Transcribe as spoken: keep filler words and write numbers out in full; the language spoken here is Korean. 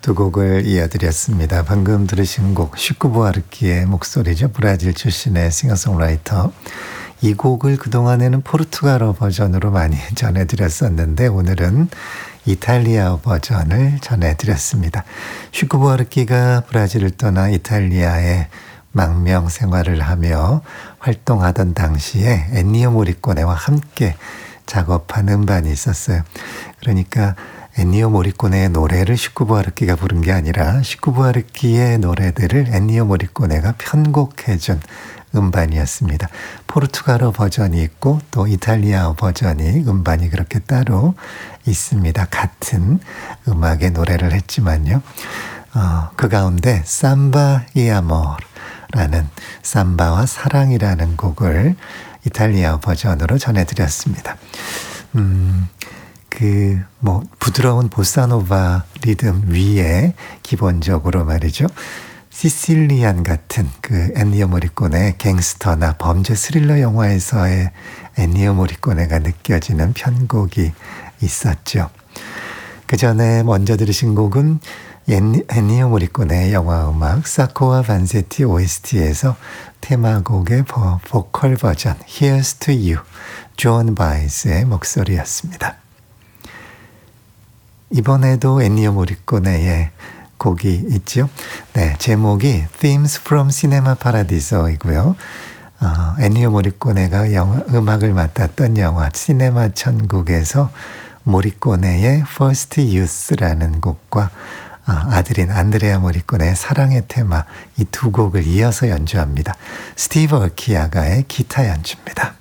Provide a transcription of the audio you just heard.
두 곡을 이어드렸습니다. 방금 들으신 곡 시쿠 부아르키의 목소리죠. 브라질 출신의 싱어송라이터. 이 곡을 그동안에는 포르투갈어 버전으로 많이 전해드렸었는데 오늘은 이탈리아어 버전을 전해드렸습니다. 시쿠 부아르키가 브라질을 떠나 이탈리아에 망명 생활을 하며 활동하던 당시에 엔니오 모리코네와 함께 작업한 음반이 있었어요. 그러니까 엔니오 모리코네의 노래를 시쿠 부아르키가 부른 게 아니라 시쿠 부아르키의 노래들을 엔니오 모리코네가 편곡해준 음반이었습니다. 포르투갈어 버전이 있고 또 이탈리아어 버전이 음반이 그렇게 따로 있습니다. 같은 음악의 노래를 했지만요. 어, 그 가운데 삼바 이 아모르라는 삼바와 사랑이라는 곡을 이탈리아어 버전으로 전해드렸습니다. 음... 그, 뭐, 부드러운 보사노바 리듬 위에 기본적으로 말이죠. 시실리안 같은 그 엔니오 모리코네의 갱스터나 범죄 스릴러 영화에서의 엔니오 모리코네가 느껴지는 편곡이 있었죠. 그 전에 먼저 들으신 곡은 엔니오 모리코네의 영화 음악 사코와 반세티 오에스티에서 테마곡의 보, 보컬 버전 Here's to You, 존 바이스의 목소리였습니다. 이번에도 엔니오 모리코네의 곡이 있죠. 네, 제목이 Themes from Cinema Paradiso이고요. 어, 엔니오 모리코네가 영화, 음악을 맡았던 영화 시네마 천국에서 모리코네의 First Youth라는 곡과 어, 아들인 안드레아 모리코네의 사랑의 테마 이 두 곡을 이어서 연주합니다. 스티브 얼키아가의 기타 연주입니다.